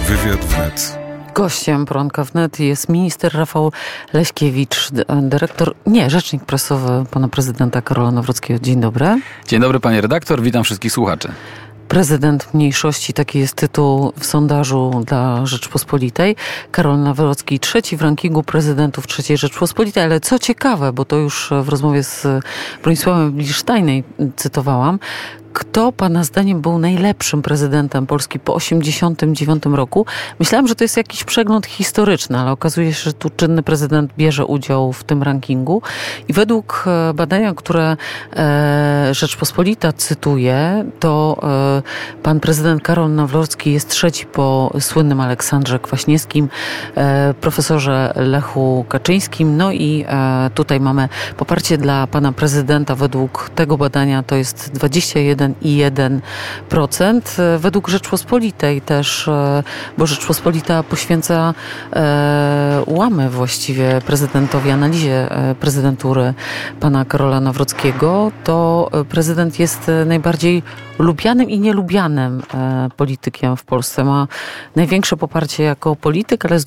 Wywiad wnet. Gościem poranka wnet jest minister Rafał Leśkiewicz, rzecznik prasowy pana prezydenta Karola Nawrockiego. Dzień dobry. Dzień dobry, panie redaktor, witam wszystkich słuchaczy. Prezydent mniejszości, taki jest tytuł w sondażu dla Rzeczpospolitej. Karol Nawrocki trzeci w rankingu prezydentów III Rzeczpospolitej, ale co ciekawe, bo to już w rozmowie z Bronisławem Bilsztajnem cytowałam, kto pana zdaniem był najlepszym prezydentem Polski po 1989 roku? Myślałam, że to jest jakiś przegląd historyczny, ale okazuje się, że tu czynny prezydent bierze udział w tym rankingu. I według badania, które Rzeczpospolita cytuje, to pan prezydent Karol Nawrocki jest trzeci po słynnym Aleksandrze Kwaśniewskim, profesorze Lechu Kaczyńskim. No i tutaj mamy poparcie dla pana prezydenta według tego badania to jest 21,1%. Według Rzeczpospolitej też, bo Rzeczpospolita poświęca ułamy właściwie prezydentowi, analizie prezydentury pana Karola Nawrockiego, to prezydent jest najbardziej lubianym i nielubianym politykiem w Polsce. Ma największe poparcie jako polityk, ale z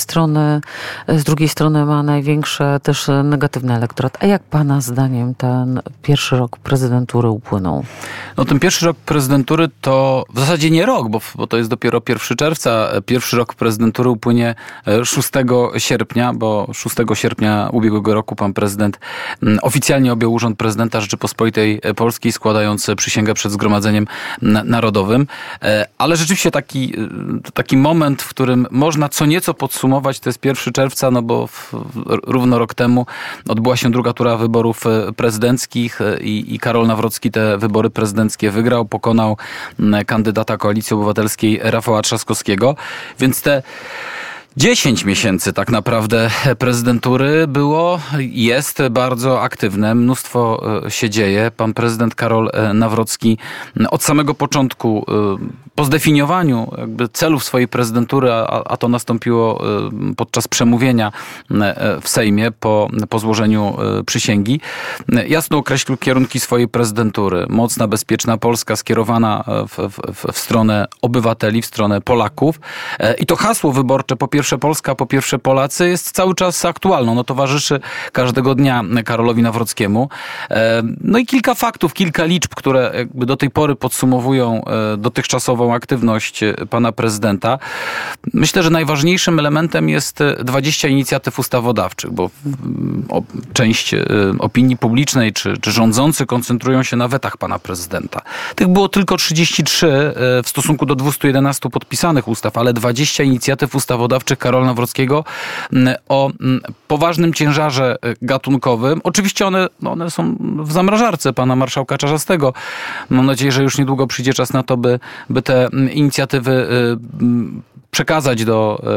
drugiej strony ma największe też negatywny elektorat. A jak pana zdaniem ten pierwszy rok prezydentury upłynął? No ten pierwszy rok prezydentury to w zasadzie nie rok, bo to jest dopiero 1 czerwca. Pierwszy rok prezydentury upłynie 6 sierpnia, bo 6 sierpnia ubiegłego roku pan prezydent oficjalnie objął urząd prezydenta Rzeczypospolitej Polskiej, składając przysięgę przed Zgromadzeniem Narodowym. Ale rzeczywiście taki moment, w którym można co nieco podsumować, to jest 1 czerwca, no bo równo rok temu odbyła się druga tura wyborów prezydenckich i Karol Nawrocki te wybory prezydenckie wygrał, pokonał kandydata Koalicji Obywatelskiej Rafała Trzaskowskiego, więc te 10 miesięcy tak naprawdę prezydentury jest bardzo aktywne. Mnóstwo się dzieje. Pan prezydent Karol Nawrocki od samego początku, po zdefiniowaniu jakby celów swojej prezydentury, a to nastąpiło podczas przemówienia w Sejmie po złożeniu przysięgi, jasno określił kierunki swojej prezydentury. Mocna, bezpieczna Polska skierowana w stronę obywateli, w stronę Polaków. I to hasło wyborcze po pierwsze Polska, po pierwsze Polacy jest cały czas aktualną. No, towarzyszy każdego dnia Karolowi Nawrockiemu. No i kilka faktów, kilka liczb, które jakby do tej pory podsumowują dotychczasową aktywność pana prezydenta. Myślę, że najważniejszym elementem jest 20 inicjatyw ustawodawczych, bo część opinii publicznej czy rządzący koncentrują się na wetach pana prezydenta. Tych było tylko 33 w stosunku do 211 podpisanych ustaw, ale 20 inicjatyw ustawodawczych Karola Nawrockiego o poważnym ciężarze gatunkowym. Oczywiście one są w zamrażarce pana marszałka Czarzastego. Mam nadzieję, że już niedługo przyjdzie czas na to, by te inicjatywy przekazać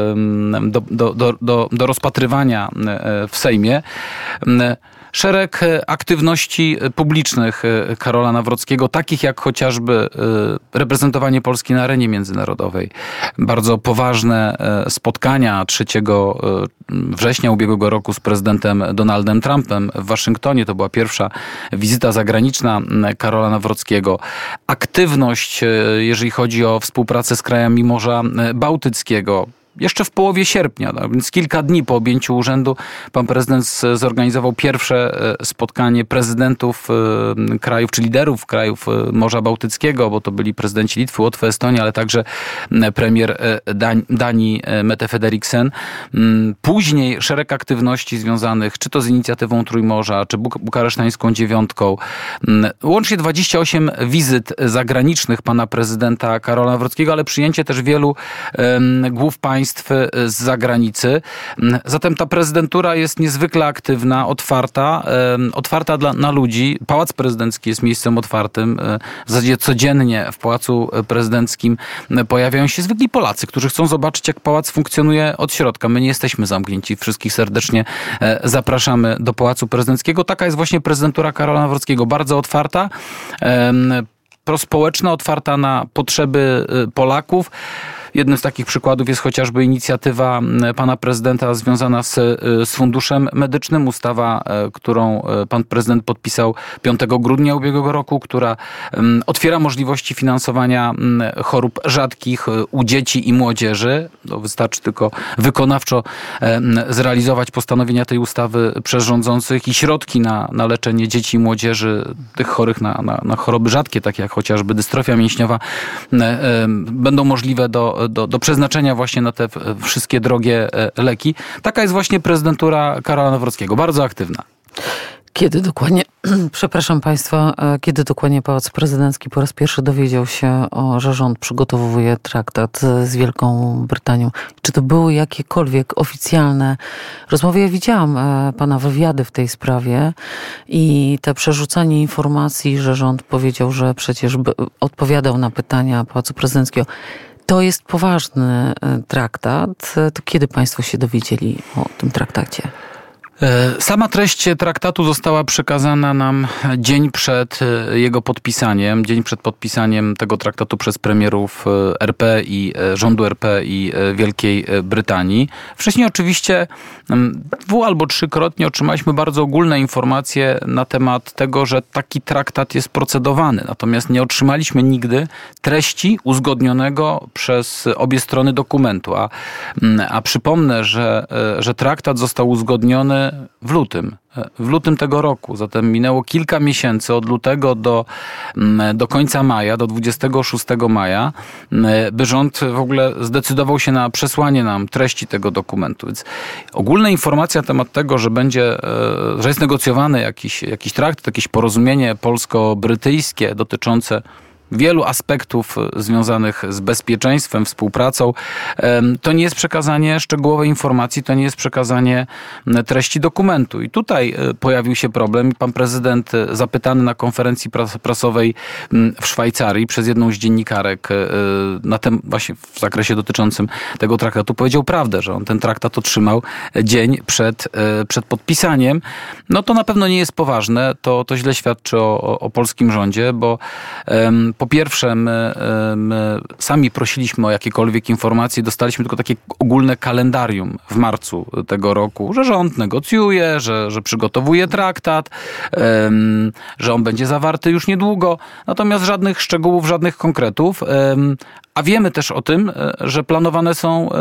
do rozpatrywania w Sejmie. Szereg aktywności publicznych Karola Nawrockiego, takich jak chociażby reprezentowanie Polski na arenie międzynarodowej. Bardzo poważne spotkania 3 września ubiegłego roku z prezydentem Donaldem Trumpem w Waszyngtonie. To była pierwsza wizyta zagraniczna Karola Nawrockiego. Aktywność, jeżeli chodzi o współpracę z krajami Morza Bałtyckiego. Jeszcze w połowie sierpnia, więc kilka dni po objęciu urzędu, pan prezydent zorganizował pierwsze spotkanie prezydentów krajów, czy liderów krajów Morza Bałtyckiego, bo to byli prezydenci Litwy, Łotwy, Estonii, ale także premier Danii Mette Frederiksen. Później szereg aktywności związanych czy to z inicjatywą Trójmorza, czy bukaresztańską dziewiątką. Łącznie 28 wizyt zagranicznych pana prezydenta Karola Nawrockiego, ale przyjęcie też wielu głów państw z zagranicy. Zatem ta prezydentura jest niezwykle aktywna, otwarta na ludzi. Pałac Prezydencki jest miejscem otwartym. W zasadzie codziennie w Pałacu Prezydenckim pojawiają się zwykli Polacy, którzy chcą zobaczyć, jak pałac funkcjonuje od środka. My nie jesteśmy zamknięci. Wszystkich serdecznie zapraszamy do Pałacu Prezydenckiego. Taka jest właśnie prezydentura Karola Nawrockiego. Bardzo otwarta, prospołeczna, otwarta na potrzeby Polaków. Jednym z takich przykładów jest chociażby inicjatywa pana prezydenta związana z Funduszem Medycznym. Ustawa, którą pan prezydent podpisał 5 grudnia ubiegłego roku, która otwiera możliwości finansowania chorób rzadkich u dzieci i młodzieży. Wystarczy tylko wykonawczo zrealizować postanowienia tej ustawy przez rządzących i środki na leczenie dzieci i młodzieży, tych chorych na choroby rzadkie, takie jak chociażby dystrofia mięśniowa, będą możliwe do przeznaczenia właśnie na te wszystkie drogie leki. Taka jest właśnie prezydentura Karola Nawrockiego. Bardzo aktywna. Kiedy dokładnie, przepraszam Państwa, kiedy dokładnie Pałac Prezydencki po raz pierwszy dowiedział się, że rząd przygotowuje traktat z Wielką Brytanią? Czy to były jakiekolwiek oficjalne rozmowy? Ja widziałam pana wywiady w tej sprawie i te przerzucanie informacji, że rząd powiedział, że przecież odpowiadał na pytania Pałacu Prezydenckiego. To jest poważny traktat. To kiedy Państwo się dowiedzieli o tym traktacie? Sama treść traktatu została przekazana nam dzień przed jego podpisaniem. Dzień przed podpisaniem tego traktatu przez premierów RP i rządu RP i Wielkiej Brytanii. Wcześniej oczywiście 2 albo 3-krotnie otrzymaliśmy bardzo ogólne informacje na temat tego, że taki traktat jest procedowany. Natomiast nie otrzymaliśmy nigdy treści uzgodnionego przez obie strony dokumentu. A przypomnę, że traktat został uzgodniony w lutym tego roku. Zatem minęło kilka miesięcy od lutego do końca maja, do 26 maja, by rząd w ogóle zdecydował się na przesłanie nam treści tego dokumentu. Więc ogólne informacje na temat tego, że jest negocjowany jakiś traktat, jakieś porozumienie polsko-brytyjskie dotyczące wielu aspektów związanych z bezpieczeństwem, współpracą. To nie jest przekazanie szczegółowej informacji, to nie jest przekazanie treści dokumentu. I tutaj pojawił się problem. Pan prezydent, zapytany na konferencji prasowej w Szwajcarii przez jedną z dziennikarek właśnie w zakresie dotyczącym tego traktatu, powiedział prawdę, że on ten traktat otrzymał dzień przed podpisaniem. No to na pewno nie jest poważne. To źle świadczy o polskim rządzie, bo po pierwsze, my sami prosiliśmy o jakiekolwiek informacje, dostaliśmy tylko takie ogólne kalendarium w marcu tego roku, że rząd negocjuje, że przygotowuje traktat, że on będzie zawarty już niedługo, natomiast żadnych szczegółów, żadnych konkretów. A wiemy też o tym, że planowane są